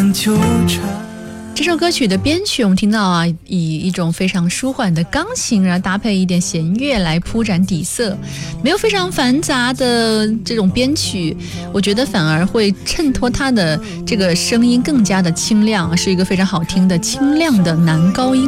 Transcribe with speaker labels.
Speaker 1: 纠缠。
Speaker 2: 这首歌曲的编曲我们听到啊，以一种非常舒缓的钢琴，然后搭配一点弦乐来铺展底色，没有非常繁杂的这种编曲，我觉得反而会衬托它的这个声音更加的清亮，是一个非常好听的清亮的男高音。